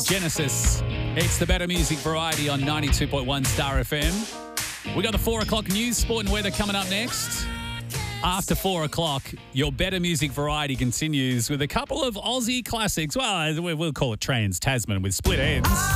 Genesis. It's the Better Music Variety on 92.1 Star FM. We got the 4 o'clock news, sport and weather coming up next. After 4 o'clock, your Better Music Variety continues with a couple of Aussie classics. Well, we'll call it Trans Tasman with Split Ends.